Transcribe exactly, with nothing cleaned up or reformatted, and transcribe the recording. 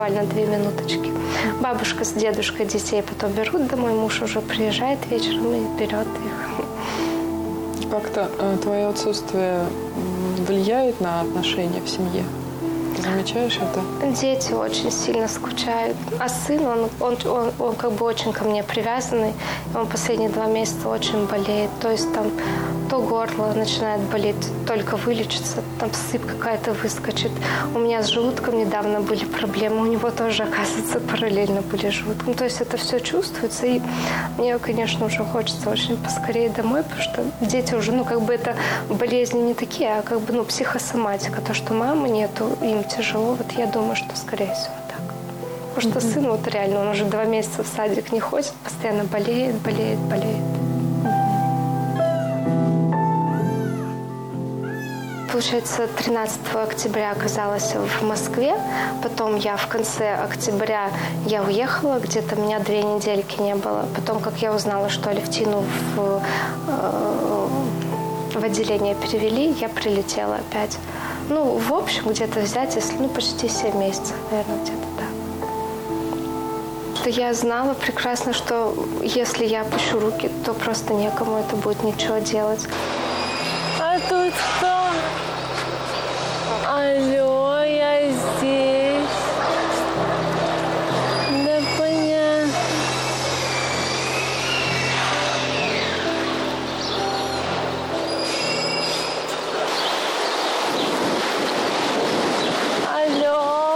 буквально две минуточки. Бабушка с дедушкой детей потом берут домой, муж уже приезжает вечером и берет их. Как-то э, твое отсутствие влияет на отношения в семье? Ты замечаешь это? Дети очень сильно скучают. А сын, он, он, он, он как бы очень ко мне привязанный. Он последние два месяца очень болеет. То есть там то горло начинает болеть, только вылечится, там сыпь какая-то выскочит. У меня с желудком недавно были проблемы, у него тоже, оказывается, параллельно были с желудком. То есть это все чувствуется, и мне, конечно, уже хочется очень поскорее домой, потому что дети уже, ну, как бы это болезни не такие, а как бы, ну, психосоматика. То, что мамы нету, им тяжело, вот я думаю, что, скорее всего, так. Потому что mm-hmm. сын, вот реально, он уже два месяца в садик не ходит, постоянно болеет, болеет, болеет. Получается, тринадцатого октября оказалась в Москве, потом я в конце октября я уехала, где-то меня две недельки не было. Потом, как я узнала, что Алевтину в, э, в отделение перевели, я прилетела опять. Ну, в общем, где-то взять, если, ну, почти семь месяцев, наверное, где-то так. Что я знала прекрасно, что если я опущу руки, то просто некому это будет ничего делать. А тут кто?